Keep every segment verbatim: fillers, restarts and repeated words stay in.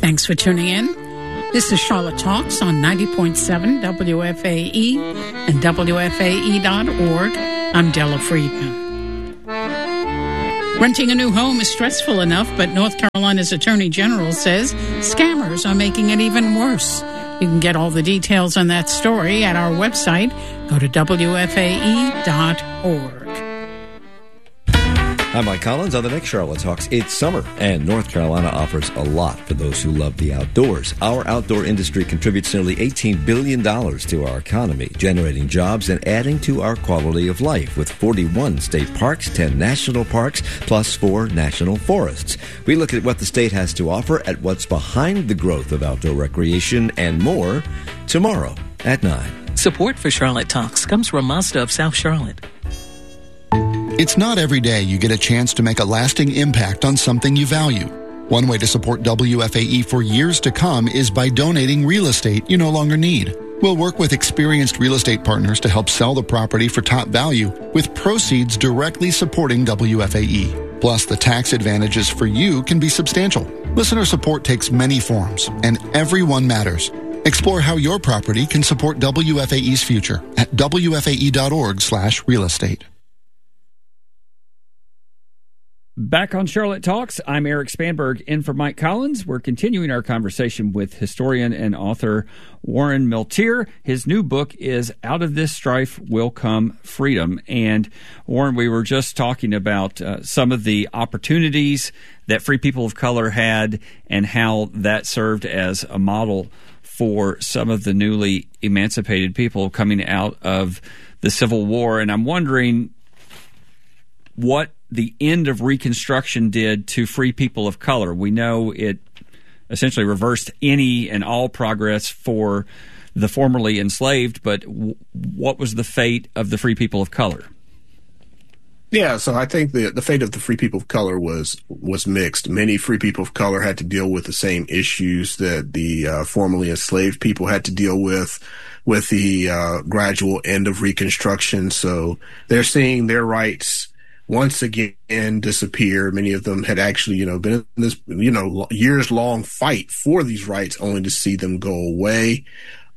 Thanks for tuning in. This is Charlotte Talks on ninety point seven W F A E and W F A E dot org. I'm Della Friedman. Renting a new home is stressful enough, but North Carolina's Attorney General says scammers are making it even worse. You can get all the details on that story at our website. Go to W F A E dot org. I'm Mike Collins. On the next Charlotte Talks, it's summer, and North Carolina offers a lot for those who love the outdoors. Our outdoor industry contributes nearly eighteen billion dollars to our economy, generating jobs and adding to our quality of life with forty-one state parks, ten national parks, plus four national forests. We look at what the state has to offer, at what's behind the growth of outdoor recreation, and more tomorrow at nine. Support for Charlotte Talks comes from Mazda of South Charlotte. It's not every day you get a chance to make a lasting impact on something you value. One way to support W F A E for years to come is by donating real estate you no longer need. We'll work with experienced real estate partners to help sell the property for top value, with proceeds directly supporting W F A E. Plus, the tax advantages for you can be substantial. Listener support takes many forms, and everyone matters. Explore how your property can support W F A E's future at W F A E dot org slash real estate. Back on Charlotte Talks, I'm Eric Spanberg, in for Mike Collins. We're continuing our conversation with historian and author Warren Milteer. His new book is Out of This Strife Will Come Freedom. And Warren, we were just talking about uh, some of the opportunities that free people of color had and how that served as a model for some of the newly emancipated people coming out of the Civil War. And I'm wondering what the end of Reconstruction did to free people of color. We know it essentially reversed any and all progress for the formerly enslaved, but w- what was the fate of the free people of color? Yeah, so I think the the fate of the free people of color was was mixed. Many free people of color had to deal with the same issues that the uh, formerly enslaved people had to deal with, with the uh, gradual end of Reconstruction. So they're seeing their rights once again disappear. Many of them had actually, you know, been in this, you know, years long fight for these rights only to see them go away.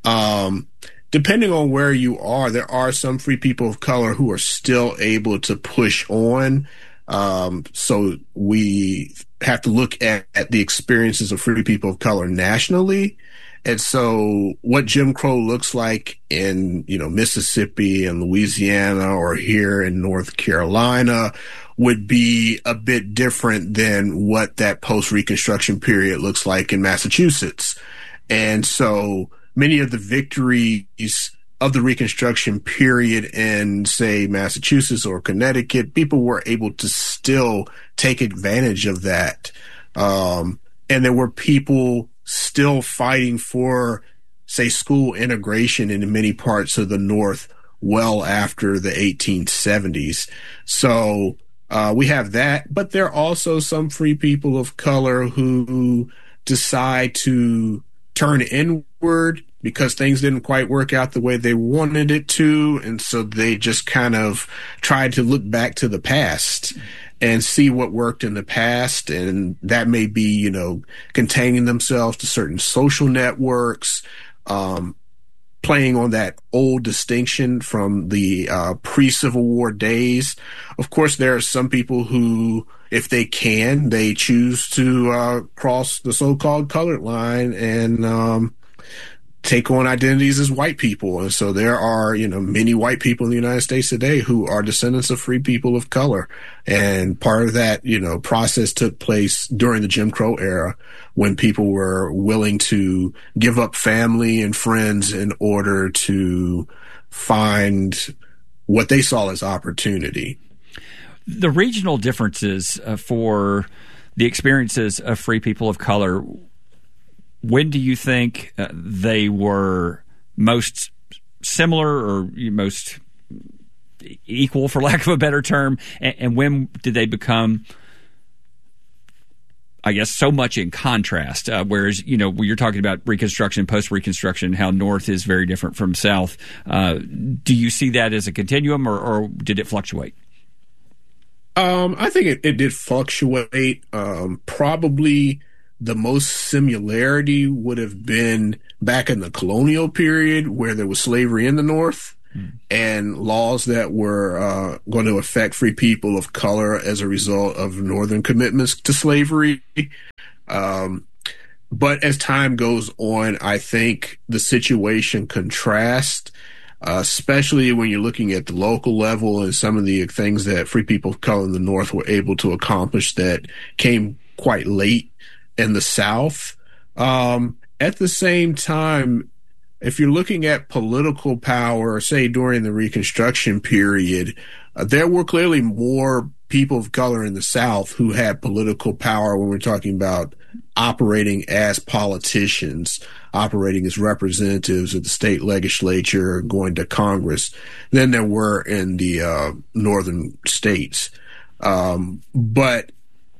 Um, depending on where you are, there are some free people of color who are still able to push on. Um, so we have to look at, at the experiences of free people of color nationally. And so what Jim Crow looks like in, you know, Mississippi and Louisiana or here in North Carolina would be a bit different than what that post-Reconstruction period looks like in Massachusetts. And so many of the victories of the Reconstruction period in, say, Massachusetts or Connecticut, people were able to still take advantage of that. Um, and there were people still fighting for, say, school integration in many parts of the North well after the eighteen seventies. So uh, we have that, but there are also some free people of color who decide to turn inward because things didn't quite work out the way they wanted it to. And so they just kind of tried to look back to the past and see what worked in the past. And that may be, you know, containing themselves to certain social networks, um, playing on that old distinction from the uh, pre-Civil War days. Of course, there are some people who, if they can, they choose to uh, cross the so-called colored line and um, take on identities as white people. And so there are, you know, many white people in the United States today who are descendants of free people of color. And part of that, you know, process took place during the Jim Crow era when people were willing to give up family and friends in order to find what they saw as opportunity. The regional differences uh, for the experiences of free people of color, when do you think uh, they were most similar or most equal, for lack of a better term, and, and when did they become, I guess, so much in contrast? Uh, whereas, you know, when you're talking about Reconstruction, post-Reconstruction, how North is very different from South, uh, do you see that as a continuum, or, or did it fluctuate? Um, I think it, it did fluctuate. Um, probably the most similarity would have been back in the colonial period where there was slavery in the North mm. and laws that were uh, going to affect free people of color as a result of Northern commitments to slavery. Um, but as time goes on, I think the situation contrasts, uh, especially when you're looking at the local level and some of the things that free people of color in the North were able to accomplish that came quite late in the South. Um, at the same time, if you're looking at political power, say during the Reconstruction period, uh, there were clearly more people of color in the South who had political power when we're talking about operating as politicians, operating as representatives of the state legislature, going to Congress, than there were in the uh, northern states. Um, but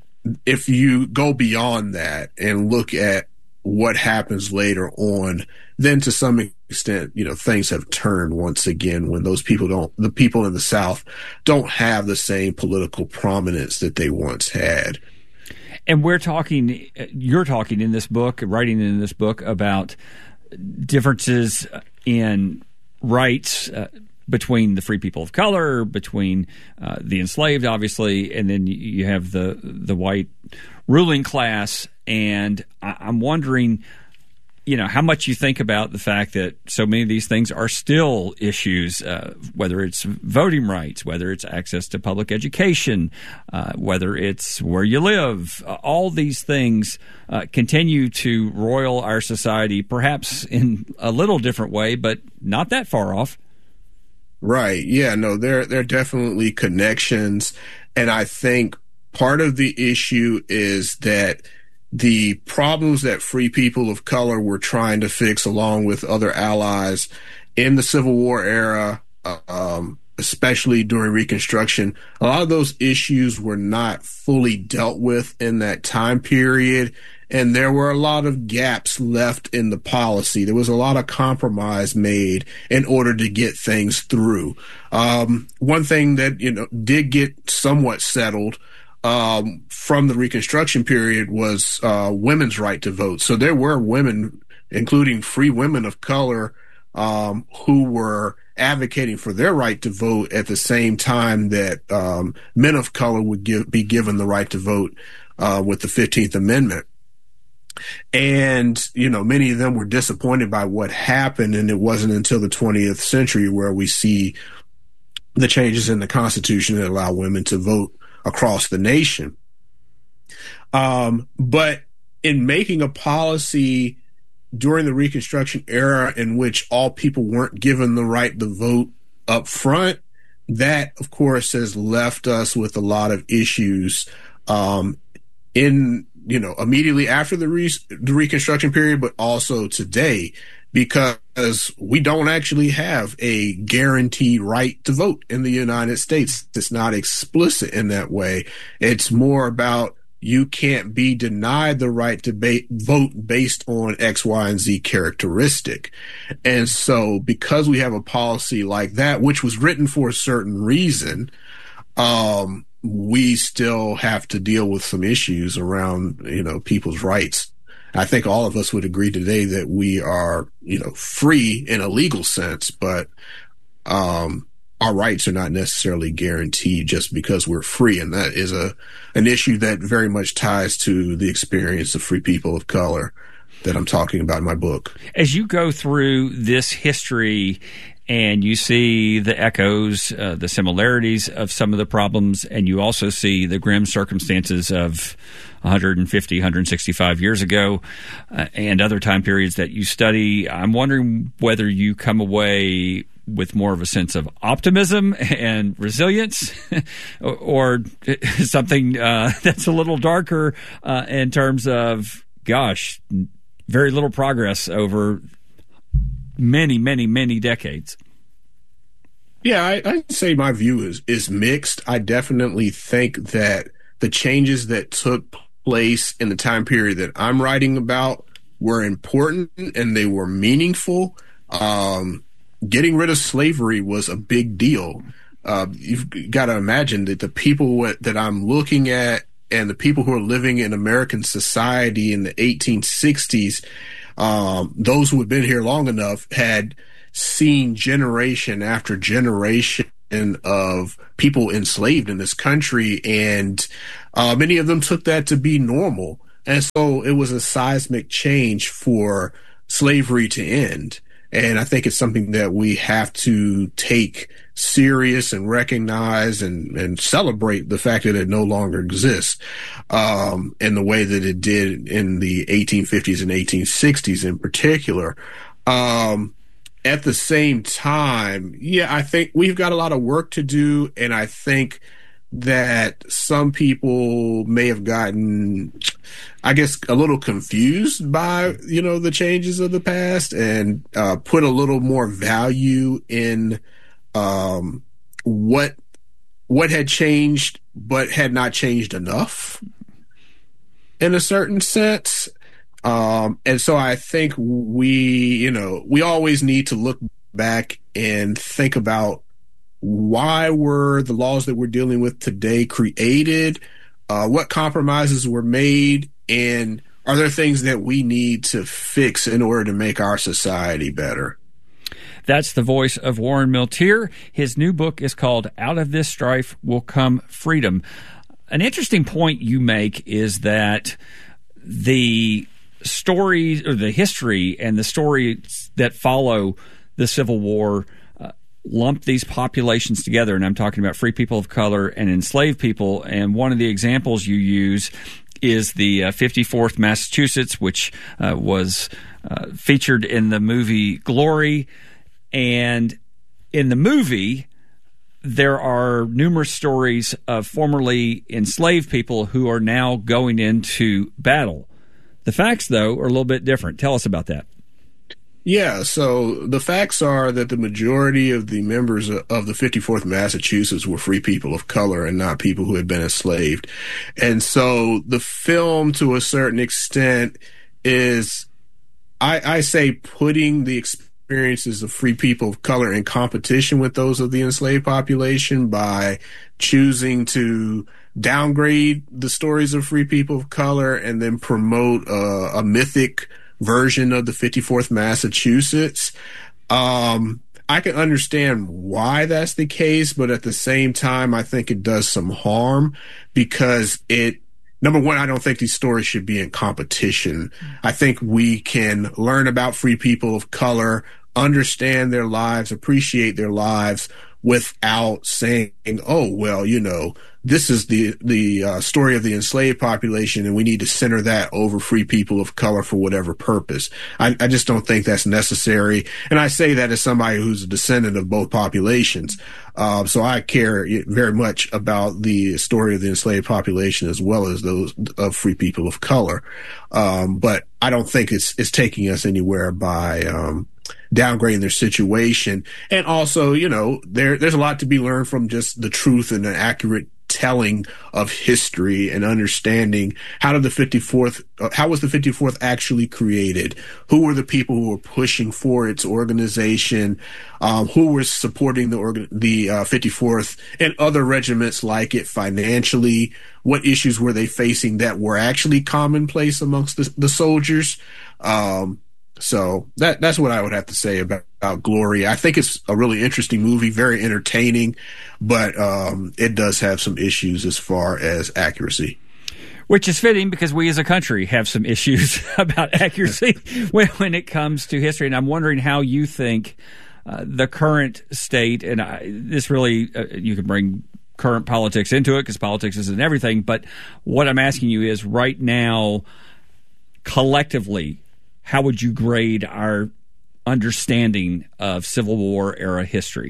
if you go beyond that and look at what happens later on, then to some extent, you know, things have turned once again when those people don't, the people in the South don't have the same political prominence that they once had. And we're talking, you're talking in this book, writing in this book about differences in rights uh, between the free people of color, between uh, the enslaved, obviously, and then you have the the white ruling class. And I, I'm wondering, you know, how much you think about the fact that so many of these things are still issues, uh, whether it's voting rights, whether it's access to public education, uh, whether it's where you live. Uh, all these things uh, continue to roil our society, perhaps in a little different way, but not that far off. Right. Yeah, no, there, there are definitely connections. And I think part of the issue is that the problems that free people of color were trying to fix along with other allies in the Civil War era, um, especially during Reconstruction, a lot of those issues were not fully dealt with in that time period. And there were a lot of gaps left in the policy. There was a lot of compromise made in order to get things through. Um, one thing that, you know, did get somewhat settled um, from the Reconstruction period was uh, women's right to vote. So there were women, including free women of color, um, who were advocating for their right to vote at the same time that um, men of color would give, be given the right to vote uh, with the fifteenth Amendment. And, you know, many of them were disappointed by what happened. And it wasn't until the twentieth century where we see the changes in the Constitution that allow women to vote across the nation. Um, but in making a policy during the Reconstruction era in which all people weren't given the right to vote up front, that, of course, has left us with a lot of issues um, in you know, immediately after the, re- the Reconstruction period, but also today, because we don't actually have a guaranteed right to vote in the United States. It's not explicit in that way. It's more about you can't be denied the right to ba- vote based on X, Y, and Z characteristic. And so because we have a policy like that, which was written for a certain reason, um, we still have to deal with some issues around, you know, people's rights. I think all of us would agree today that we are, you know, free in a legal sense, but um, our rights are not necessarily guaranteed just because we're free. And that is a an issue that very much ties to the experience of free people of color that I'm talking about in my book. As you go through this history and you see the echoes, uh, the similarities of some of the problems, and you also see the grim circumstances of one hundred fifty, one hundred sixty-five years ago uh, and other time periods that you study. I'm wondering whether you come away with more of a sense of optimism and resilience or something uh, that's a little darker uh, in terms of, gosh, very little progress over many, many, many decades. Yeah, I, I'd say my view is, is mixed. I definitely think that the changes that took place in the time period that I'm writing about were important and they were meaningful. Um, getting rid of slavery was a big deal. Uh, you've got to imagine that the people what, that I'm looking at and the people who are living in American society in the eighteen sixties, um, those who had been here long enough had seen generation after generation of people enslaved in this country, and uh, many of them took that to be normal. And so it was a seismic change for slavery to end. And I think it's something that we have to take serious and recognize and, and celebrate the fact that it no longer exists um, in the way that it did in the eighteen fifties and eighteen sixties in particular. Um, at the same time, yeah, I think we've got a lot of work to do. And I think that some people may have gotten, I guess, a little confused by, you know, the changes of the past and uh, put a little more value in um, what what had changed, but had not changed enough in a certain sense. Um, and so I think we, you know, we always need to look back and think about why were the laws that we're dealing with today created? Uh, what compromises were made? And are there things that we need to fix in order to make our society better? That's the voice of Warren Milteer. His new book is called Out of This Strife Will Come Freedom. An interesting point you make is that the stories or the history and the stories that follow the Civil War uh, lump these populations together. And I'm talking about free people of color and enslaved people. And one of the examples you use is the uh, fifty-fourth Massachusetts, which uh, was uh, featured in the movie Glory. And in the movie, there are numerous stories of formerly enslaved people who are now going into battle. The facts, though, are a little bit different. Tell us about that. Yeah, so the facts are that the majority of the members of the fifty-fourth Massachusetts were free people of color and not people who had been enslaved. And so the film, to a certain extent, is, I, I say, putting the experiences of free people of color in competition with those of the enslaved population by choosing to downgrade the stories of free people of color and then promote a, a mythic version of the fifty-fourth Massachusetts. Um, I can understand why that's the case, but at the same time, I think it does some harm because it, number one, I don't think these stories should be in competition. I think we can learn about free people of color, understand their lives, appreciate their lives without saying, oh, well, you know, this is the the uh, story of the enslaved population, and we need to center that over free people of color for whatever purpose. I, I just don't think that's necessary. And I say that as somebody who's a descendant of both populations. Uh, so I care very much about the story of the enslaved population as well as those of free people of color. Um, but I don't think it's it's taking us anywhere by um, downgrading their situation. And also, you know, there there's a lot to be learned from just the truth and the accurate telling of history and understanding how did the fifty-fourth, uh, how was the fifty-fourth actually created? Who were the people who were pushing for its organization? Um, who were supporting the organ- the uh, fifty-fourth and other regiments like it financially? What issues were they facing that were actually commonplace amongst the, the soldiers? Um, So that that's what I would have to say about, about Glory. I think it's a really interesting movie, very entertaining, but um, it does have some issues as far as accuracy. Which is fitting because we as a country have some issues about accuracy when, when it comes to history. And I'm wondering how you think uh, the current state, and I, this really, uh, you can bring current politics into it because politics isn't everything, but what I'm asking you is right now, collectively, how would you grade our understanding of Civil War era history?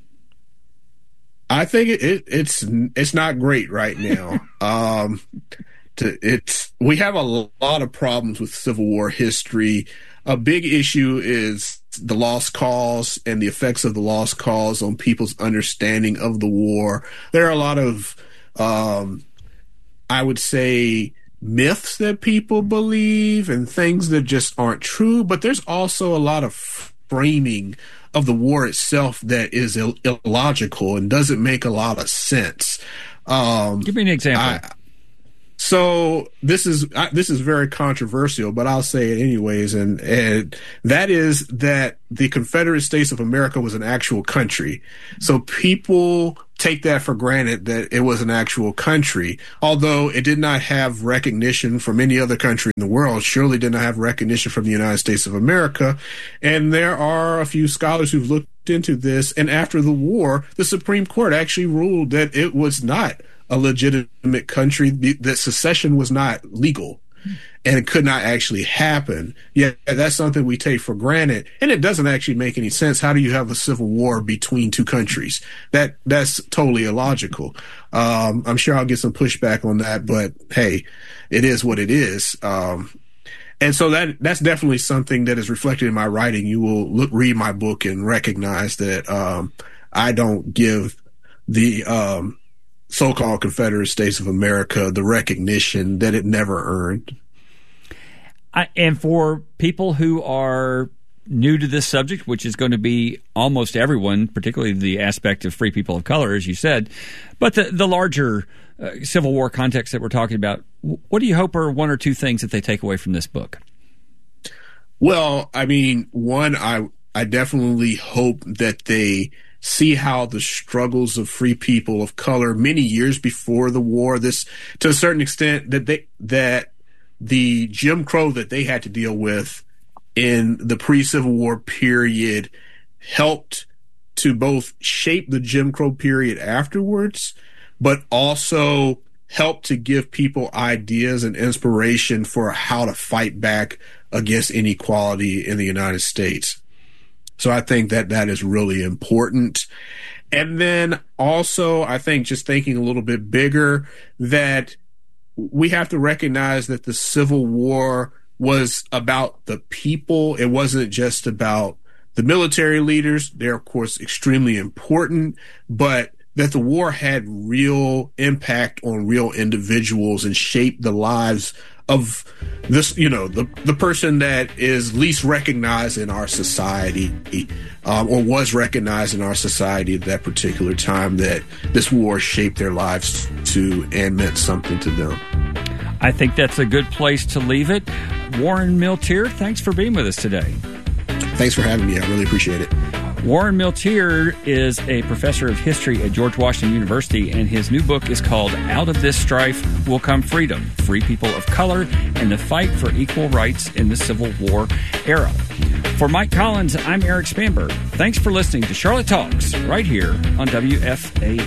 I think it, it, it's it's not great right now. um, to, it's we have a lot of problems with Civil War history. A big issue is the lost cause and the effects of the lost cause on people's understanding of the war. There are a lot of, um, I would say, myths that people believe and things that just aren't true, but there's also a lot of framing of the war itself that is Ill- illogical and doesn't make a lot of sense. Um, Give me an example. So this is uh, this is very controversial, but I'll say it anyways, and, and that is that the Confederate States of America was an actual country. So people take that for granted that it was an actual country, although it did not have recognition from any other country in the world. Surely did not have recognition from the United States of America. And there are a few scholars who've looked into this, and after the war, the Supreme Court actually ruled that it was not a legitimate country, that secession was not legal and it could not actually happen. Yeah, that's something we take for granted, and it doesn't actually make any sense. How do you have a civil war between two countries? That that's totally illogical. Um, I'm sure I'll get some pushback on that, but hey, it is what it is. Um, and so that that's definitely something that is reflected in my writing. You will look, read my book and recognize that um, I don't give the um, so-called Confederate States of America the recognition that it never earned. I, and for people who are new to this subject, which is going to be almost everyone, particularly the aspect of free people of color, as you said, but the, the larger uh, Civil War context that we're talking about, what do you hope are one or two things that they take away from this book? Well, I mean, one, I I definitely hope that they see how the struggles of free people of color many years before the war, this to a certain extent, that they that the Jim Crow that they had to deal with in the pre-Civil War period helped to both shape the Jim Crow period afterwards, but also helped to give people ideas and inspiration for how to fight back against inequality in the United States. So I think that that is really important. And then also, I think just thinking a little bit bigger, that we have to recognize that the Civil War was about the people. It wasn't just about the military leaders. They're, of course, extremely important, but that the war had real impact on real individuals and shaped the lives of this, you know, the, the person that is least recognized in our society, um, or was recognized in our society at that particular time, that this war shaped their lives to and meant something to them. I think that's a good place to leave it. Warren Milteer, thanks for being with us today. Thanks for having me. I really appreciate it. Warren Milteer is a professor of history at George Washington University, and his new book is called Out of This Strife Will Come Freedom, Free People of Color and the Fight for Equal Rights in the Civil War Era. For Mike Collins, I'm Eric Spanberg. Thanks for listening to Charlotte Talks right here on W F A